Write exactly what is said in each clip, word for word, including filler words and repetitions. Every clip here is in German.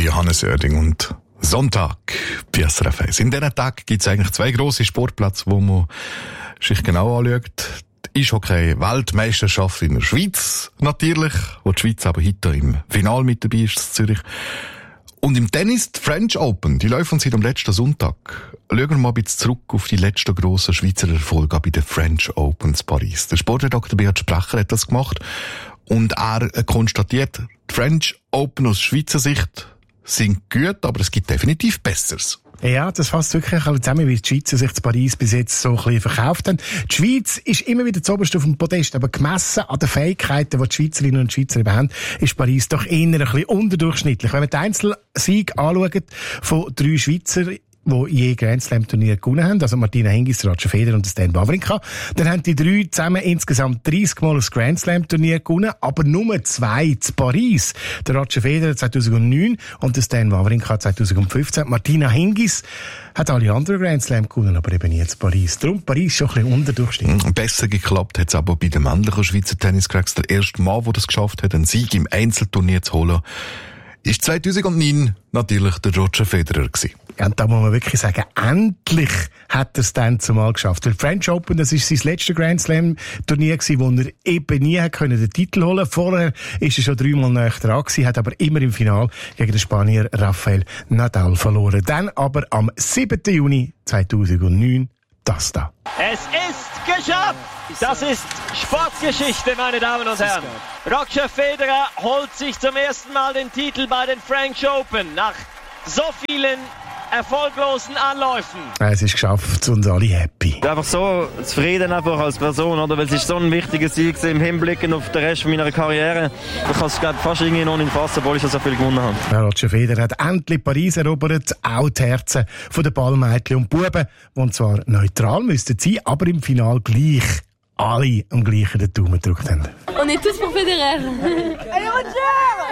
Johannes Oerding und Sonntag bei S R F eins. In diesen Tagen gibt es eigentlich zwei grosse Sportplätze, wo man sich genau anschaut. Die Eishockey-Weltmeisterschaft in der Schweiz natürlich, wo die Schweiz aber heute im Finale mit dabei ist, in Zürich. Und im Tennis, die French Open, die laufen seit am letzten Sonntag. Schauen wir mal ein bisschen zurück auf die letzten grossen Schweizer Erfolge bei den French Open in Paris. Der Sportredakteur Beat Sprecher hat das gemacht und er konstatiert, die French Open aus Schweizer Sicht sind gut, aber es gibt definitiv Besseres. Ja, das fasst wirklich zusammen, wie die Schweizer sich zu Paris bis jetzt so ein bisschen verkauft haben. Die Schweiz ist immer wieder zuoberst auf dem Podest, aber gemessen an den Fähigkeiten, die die Schweizerinnen und Schweizer eben haben, ist Paris doch eher ein bisschen unterdurchschnittlich. Wenn man den Einzelsieg anschaut von drei Schweizer, die je Grand Slam Turnier gewonnen haben, also Martina Hingis, Roger Federer und Stan Wawrinka. Dann haben die drei zusammen insgesamt dreißig Mal das Grand Slam Turnier gewonnen, aber nur zwei zu Paris. Der Roger Federer zweitausendneun und der Stan Wawrinka zweitausendfünfzehn. Martina Hingis hat alle anderen Grand Slam gewonnen, aber eben nie zu Paris. Darum Paris schon ein bisschen unterdurchschnittlich. Besser geklappt hat es aber bei den männlichen Schweizer Tenniscracks. Der erste Mal, wo das geschafft hat, einen Sieg im Einzelturnier zu holen, ist zweitausendneun natürlich der Roger Federer gewesen. Ja, und da muss man wirklich sagen, endlich hat er es dann zumal geschafft. Weil French Open, das ist sein letztes Grand Slam Turnier gewesen, wo er eben nie hat können den Titel holen. Vorher ist er schon dreimal näher dran gewesen, hat aber immer im Finale gegen den Spanier Rafael Nadal verloren. Dann aber am siebten Juni zweitausendneun das da. Es ist geschafft! Das ist Sportgeschichte, meine Damen und Herren. Roger Federer holt sich zum ersten Mal den Titel bei den French Open nach so vielen erfolglosen Anläufen. Es ist geschafft und alle happy. Einfach so zufrieden einfach als Person, oder? Weil es ist so ein wichtiger Sieg im Hinblick auf den Rest meiner Karriere. Ich kann es fast irgendwie noch nicht fassen, obwohl ich so viel gewonnen habe. Ja, Roger Federer hat endlich Paris erobert, auch die Herzen der Ballmädchen und Buben, die zwar neutral müssten sein, aber im Finale gleich alle am gleichen den Daumen gedrückt haben. On est tous pour Federer. Allez Roger!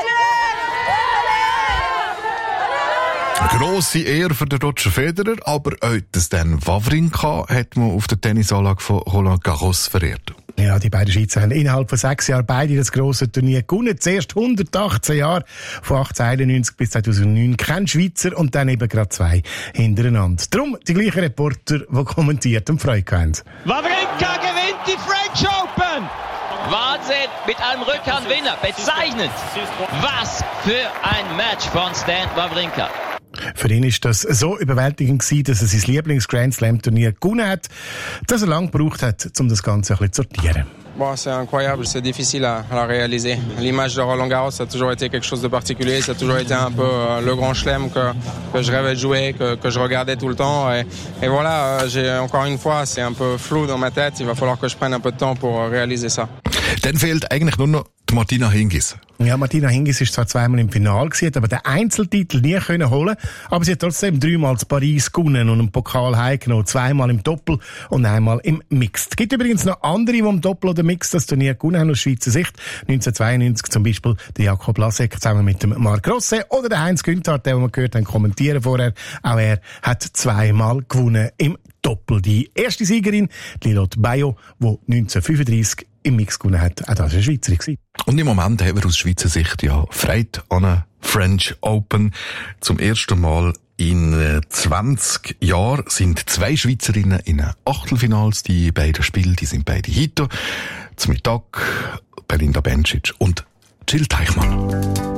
Eine grosse Ehre für den Roger Federer, aber auch das Stan Wawrinka hat man auf der Tennisanlage von Roland Garros verehrt. Ja, die beiden Schweizer haben innerhalb von sechs Jahren beide das grosse Turnier gewonnen. Zuerst hundertachtzehn Jahre, von achtzehnhunderteinundneunzig bis zweitausendneun. Kein Schweizer und dann eben gerade zwei hintereinander. Darum die gleichen Reporter, die kommentiert und Freude haben. Wawrinka gewinnt die French Open! Wahnsinn, mit einem Rückhandwinner, bezeichnend. Was für ein Match von Stan Wawrinka. Für ihn ist das so überwältigend gewesen, dass er sein Lieblings-Grand Slam-Turnier gewonnen hat, dass er lange gebraucht hat, um das Ganze ein bisschen zu sortieren. Bon, c'est incroyable, c'est difficile à, à réaliser. L'image de Roland Garros a toujours été quelque chose de particulier, ça a toujours été un peu euh, le grand chelem que, que je rêvais de jouer, que, que je regardais tout le temps. Et, et voilà, euh, j'ai, encore une fois, c'est un peu flou dans ma tête, il va falloir que je prenne un peu de temps pour euh, réaliser ça. Dann fehlt eigentlich nur noch die Martina Hingis. Ja, Martina Hingis ist zwar zweimal im Finale gewesen, hat aber den Einzeltitel nie können holen, aber sie hat trotzdem dreimal zu Paris gewonnen und einen Pokal heimgenommen, zweimal im Doppel und einmal im Mixed. Es gibt übrigens noch andere, die im Doppel oder Mixed das Turnier gewonnen haben aus Schweizer Sicht. neunzehnhundertzweiundneunzig zum Beispiel der Jakob Lasek zusammen mit dem Marc Rosset oder der Heinz Günther, den wir gehört haben kommentieren vorher. Auch er hat zweimal gewonnen im Doppel. Die erste Siegerin, Lilotte Bayo, die neunzehnhundertfünfunddreissig im Mix gewonnen hat. Auch das war eine Schweizerin. Und im Moment haben wir aus Schweizer Sicht ja Freude an einer French Open. Zum ersten Mal in zwanzig Jahren sind zwei Schweizerinnen in Achtelfinals. Die beiden Spiele, die sind beide heute. Zum Mittag Belinda Bencic und Jill Teichmann.